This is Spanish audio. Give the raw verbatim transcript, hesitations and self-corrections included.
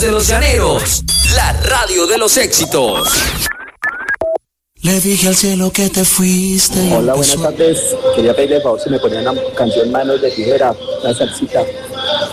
voz de los llaneros, la radio de los éxitos. Le dije al cielo que te fuiste. Hola, buenas tardes. Quería pedirle el favor si me ponían una canción Manos de Tijera, una salsita.